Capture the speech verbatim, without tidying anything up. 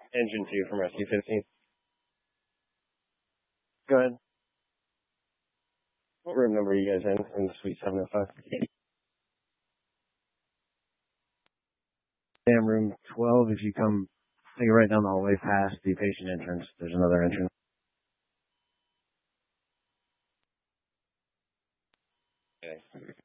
Engine two from Rescue fifteen. Go ahead. What room number are you guys in, in Suite seven oh five? Damn, room twelve, if you come, take it right down the hallway past the patient entrance, there's another entrance. Okay.